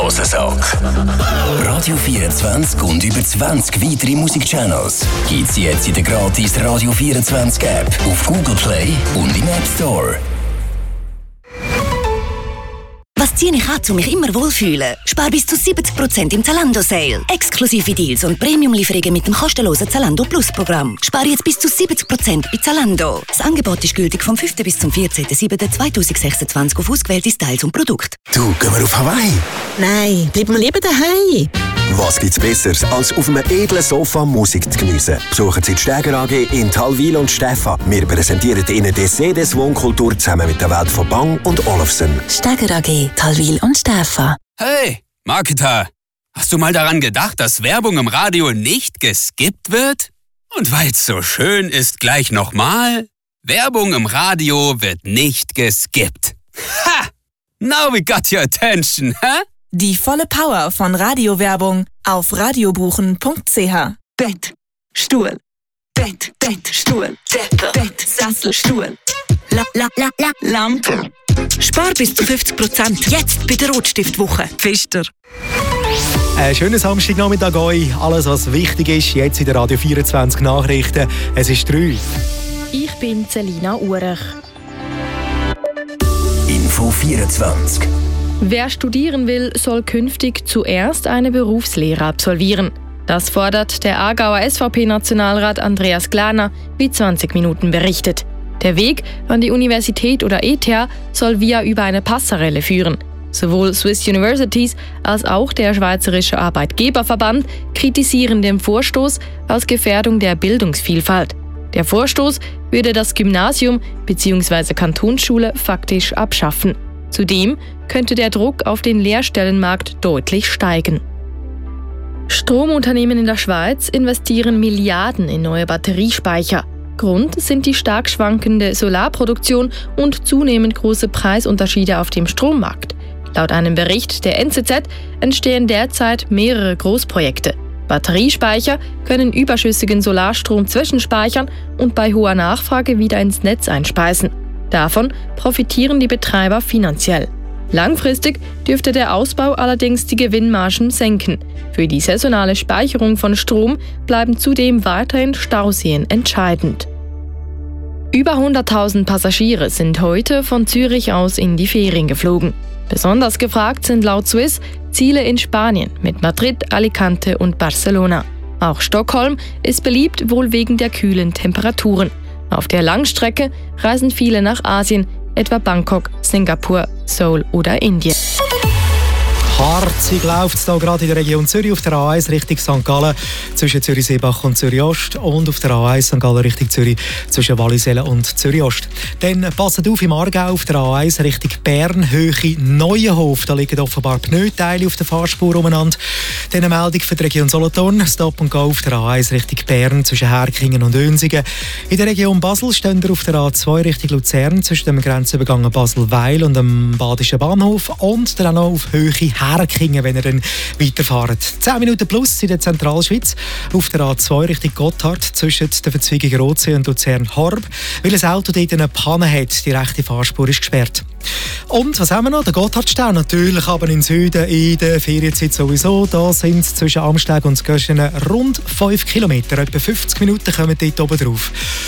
Hosensack. Radio 24 und über 20 weitere Musikchannels gibt's jetzt in der gratis Radio 24 App auf Google Play und im App Store. Was ziehe ich an, um mich immer wohlfühlen? Spar bis zu 70% im Zalando-Sale. Exklusive Deals und Premium-Lieferungen mit dem kostenlosen Zalando Plus-Programm. Spar jetzt bis zu 70% bei Zalando. Das Angebot ist gültig vom 5. bis zum 14.07.2026 auf ausgewählte Styles und Produkte. Du, gehen wir auf Hawaii? Nein, bleiben wir lieber daheim. Was gibt's Besseres, als auf einem edlen Sofa Musik zu geniessen? Besuchen Sie die Steiger AG in Talwil und Stefan. Wir präsentieren Ihnen die Sedes Wohnkultur zusammen mit der Welt von Bang und Olufsen. Steiger AG, Talwil und Stefan. Hey, Marketer, hast du mal daran gedacht, dass Werbung im Radio nicht geskippt wird? Und weil's so schön ist, gleich nochmal: Werbung im Radio wird nicht geskippt. Ha! Now we got your attention, huh? Die volle Power von Radiowerbung auf radiobuchen.ch. Bett, Stuhl, Bett, Stuhl, Bett, Sessel, Stuhl, Lampe. Spar bis zu 50% jetzt bei der Rotstiftwoche. Pfister. Schönen Samstagnachmittag euch. Alles, was wichtig ist, jetzt in der Radio 24 Nachrichten. Es ist 3. Ich bin Selina Urech. Info 24. Wer studieren will, soll künftig zuerst eine Berufslehre absolvieren. Das fordert der Aargauer SVP-Nationalrat Andreas Glaner, wie 20 Minuten berichtet. Der Weg an die Universität oder ETH soll über eine Passerelle führen. Sowohl Swiss Universities als auch der Schweizerische Arbeitgeberverband kritisieren den Vorstoß als Gefährdung der Bildungsvielfalt. Der Vorstoß würde das Gymnasium bzw. Kantonsschule faktisch abschaffen. Zudem könnte der Druck auf den Lehrstellenmarkt deutlich steigen. Stromunternehmen in der Schweiz investieren Milliarden in neue Batteriespeicher. Grund sind die stark schwankende Solarproduktion und zunehmend große Preisunterschiede auf dem Strommarkt. Laut einem Bericht der NZZ entstehen derzeit mehrere Großprojekte. Batteriespeicher können überschüssigen Solarstrom zwischenspeichern und bei hoher Nachfrage wieder ins Netz einspeisen. Davon profitieren die Betreiber finanziell. Langfristig dürfte der Ausbau allerdings die Gewinnmargen senken. Für die saisonale Speicherung von Strom bleiben zudem weiterhin Stauseen entscheidend. Über 100.000 Passagiere sind heute von Zürich aus in die Ferien geflogen. Besonders gefragt sind laut Swiss Ziele in Spanien mit Madrid, Alicante und Barcelona. Auch Stockholm ist beliebt, wohl wegen der kühlen Temperaturen. Auf der Langstrecke reisen viele nach Asien, etwa Bangkok, Singapur, Seoul oder Indien. Harzig läuft es hier gerade in der Region Zürich auf der A1 Richtung St. Gallen zwischen Zürich-Seebach und Zürich-Ost und auf der A1 St. Gallen Richtung Zürich zwischen Wallisellen und Zürich-Ost. Dann passt auf im Aargau auf der A1 Richtung Bern, Höhe Neuenhof. Da liegen offenbar Pneuteile auf der Fahrspur umeinander. Dann eine Meldung für die Region Solothurn. Stop and Go auf der A1 Richtung Bern zwischen Herkingen und Önsingen. In der Region Basel stehen wir auf der A2 Richtung Luzern zwischen dem Grenzübergang Basel-Weil und dem Badischen Bahnhof und dann auch noch auf Höhe Herkingen, wenn ihr dann weiterfahrt. 10 Minuten plus in der Zentralschweiz auf der A2 Richtung Gotthard zwischen der Verzweigung Rotsee und Luzern-Horb, weil ein Auto dort eine Panne hat. Die rechte Fahrspur ist gesperrt. Und was haben wir noch? Der Gotthardstern natürlich, aber im Süden in der Ferienzeit sowieso. Da sind es zwischen Amsteg und Göschenen rund 5 Kilometer. Etwa 50 Minuten kommen dort oben drauf.